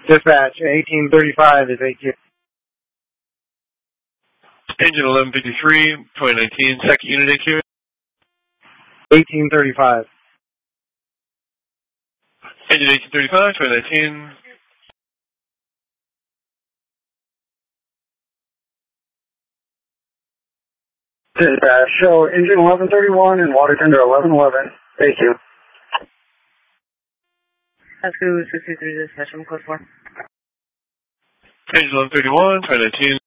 Dispatch, 1835 is AQ. Engine 1153, 2019, second unit AQ. 1835. Engine 1835, 2019. Dispatch, show engine 1131 and water tender 1111. Thank you. That's good. 623 dispatch, I'm code 4. Engine 1131, 2019.